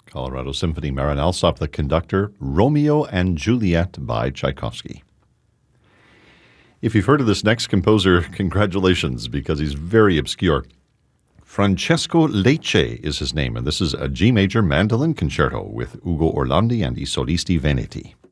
Colorado Symphony, Marin Alsop, the conductor, Romeo and Juliet by Tchaikovsky. If you've heard of this next composer, congratulations, because he's very obscure. Francesco Lecce is his name, and this is a G major mandolin concerto with Ugo Orlandi and I Solisti Veneti.